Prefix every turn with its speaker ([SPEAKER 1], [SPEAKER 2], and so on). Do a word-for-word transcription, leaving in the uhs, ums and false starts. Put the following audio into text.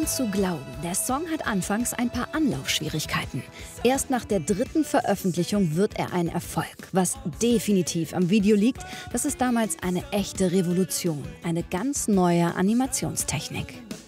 [SPEAKER 1] zu glauben, der Song hat anfangs ein paar Anlaufschwierigkeiten. Erst nach der dritten Veröffentlichung wird er ein Erfolg. Was definitiv am Video liegt, das ist damals eine echte Revolution, eine ganz neue Animationstechnik.